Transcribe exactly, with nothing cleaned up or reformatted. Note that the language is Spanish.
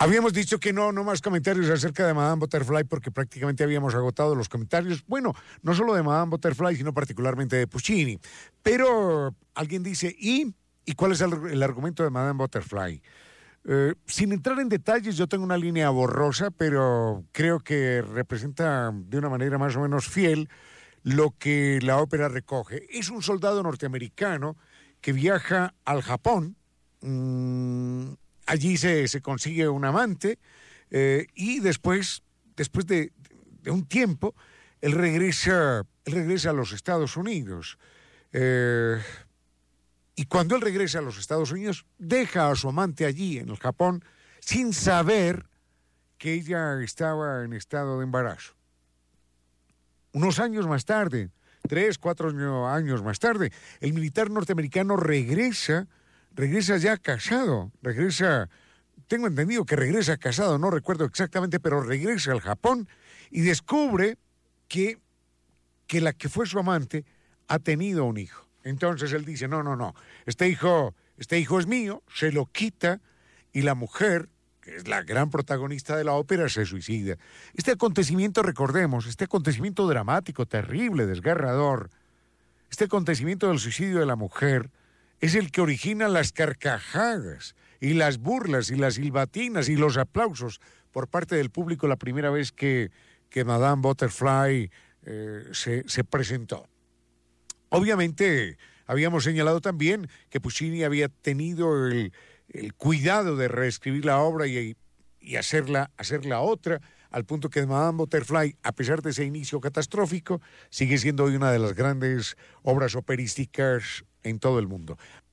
Habíamos dicho que no, no más comentarios acerca de Madame Butterfly porque prácticamente habíamos agotado los comentarios, bueno, no solo de Madame Butterfly, sino particularmente de Puccini. Pero alguien dice, ¿y, ¿y cuál es el, el argumento de Madame Butterfly? Eh, sin entrar en detalles, yo tengo una línea borrosa, pero creo que representa de una manera más o menos fiel lo que la ópera recoge. Es un soldado norteamericano que viaja al Japón, mmm, allí se, se consigue un amante eh, y después, después de, de un tiempo, él regresa, él regresa a los Estados Unidos. Eh, y cuando él regresa a los Estados Unidos, deja a su amante allí en el Japón sin saber que ella estaba en estado de embarazo. Unos años más tarde, tres, cuatro años más tarde, el militar norteamericano regresa Regresa ya casado, regresa, tengo entendido que regresa casado, no recuerdo exactamente, pero regresa al Japón y descubre que, que la que fue su amante ha tenido un hijo. Entonces él dice, no, no, no, este hijo, este hijo es mío, se lo quita y la mujer, que es la gran protagonista de la ópera, se suicida. Este acontecimiento, recordemos, este acontecimiento dramático, terrible, desgarrador, este acontecimiento del suicidio de la mujer, es el que origina las carcajadas y las burlas y las silbatinas y los aplausos por parte del público la primera vez que, que Madame Butterfly eh, se, se presentó. Obviamente, habíamos señalado también que Puccini había tenido el, el cuidado de reescribir la obra y, y hacerla, hacerla otra, al punto que Madame Butterfly, a pesar de ese inicio catastrófico, sigue siendo hoy una de las grandes obras operísticas en todo el mundo.